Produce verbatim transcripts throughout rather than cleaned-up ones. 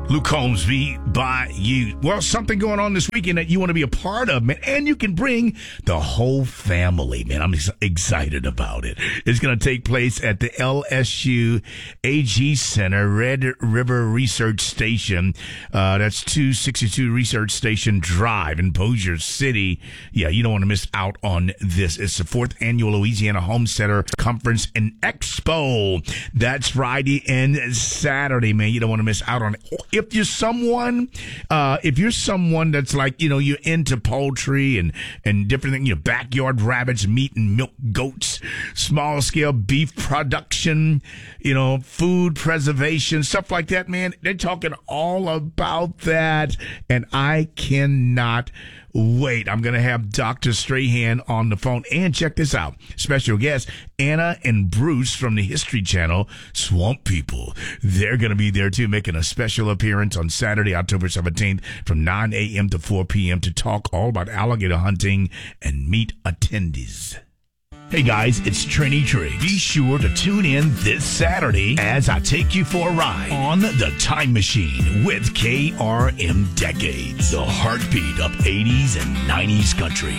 Luke Holmesby by you. Well, something going on this weekend that you want to be a part of, man, and you can bring the whole family, man. I'm ex- excited about it. It's going to take place at the L S U A G Center, Red River Research Station. Uh, that's two sixty-two Research Station Drive in Bossier City. Yeah, you don't want to miss out on this. It's the fourth annual Louisiana Home Center Conference and Expo. That's Friday and Saturday, man. You don't want to miss out on it. If you're someone, uh, if you're someone that's like, you know, you're into poultry and, and different things, you know, backyard rabbits, meat and milk goats, small scale beef production, you know, food preservation, stuff like that, man. They're talking all about that. And I cannot wait. I'm going to have Doctor Strahan on the phone. And check this out. Special guest, Anna and Bruce from the History Channel, Swamp People. They're going to be there too, making a special appearance on Saturday, October seventeenth from nine a.m. to four p.m. to talk all about alligator hunting and meet attendees. Hey guys, it's Trini Tree. Be sure to tune in this Saturday as I take you for a ride on the Time Machine with K R M Decades, the heartbeat of eighties and nineties country.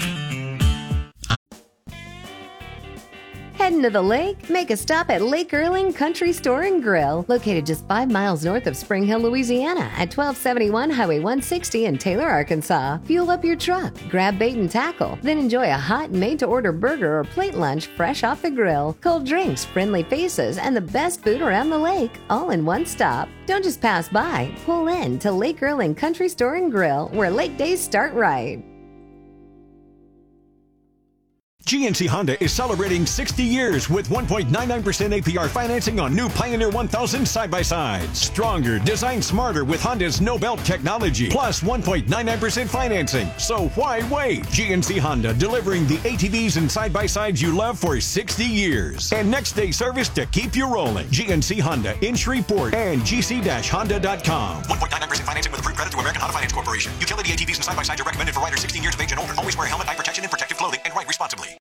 Heading to the lake? Make a stop at Lake Erling Country Store and Grill, located just five miles north of Spring Hill, Louisiana, at twelve seventy-one Highway one sixty in Taylor, Arkansas. Fuel up your truck, grab bait and tackle, then enjoy a hot made-to-order burger or plate lunch fresh off the grill, cold drinks, friendly faces, and the best food around the lake, all in one stop. Don't just pass by. Pull in to Lake Erling Country Store and Grill, where lake days start right. G M C Honda is celebrating sixty years with one point nine nine percent A P R financing on new Pioneer one thousand side-by-sides. Stronger, designed smarter with Honda's no-belt technology, plus one point nine nine percent financing. So why wait? G M C Honda delivering the A T Vs and side-by-sides you love for sixty years. And next-day service to keep you rolling. G M C Honda in Shreveport and g c dash honda dot com. one point nine nine percent financing with approved credit through American Auto Finance Corporation. Utility A T Vs and side-by-sides are recommended for riders sixteen years of age and older. Always wear a helmet, eye protection, and protective clothing, and ride responsibly.